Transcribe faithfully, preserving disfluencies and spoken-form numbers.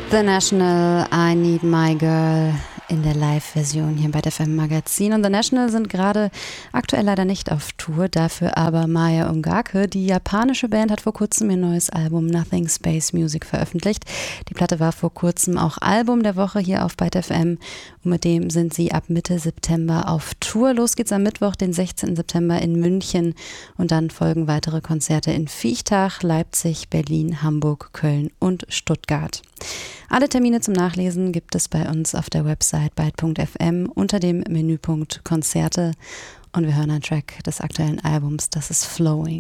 The National, I Need My Girl in der Live-Version hier bei der F M Magazin. Und The National sind gerade aktuell leider nicht auf Tour, dafür aber Maya Ungake. Die japanische Band hat vor kurzem ihr neues Album Nothing Space Music veröffentlicht. Die Platte war vor kurzem auch Album der Woche hier auf Byte F M und mit dem sind sie ab Mitte September auf Tour. Los geht's am Mittwoch, den sechzehnten September in München und dann folgen weitere Konzerte in Viechtach, Leipzig, Berlin, Hamburg, Köln und Stuttgart. Alle Termine zum Nachlesen gibt es bei uns auf der Website byte punkt f m unter dem Menüpunkt Konzerte und wir hören einen Track des aktuellen Albums, das ist Flowing.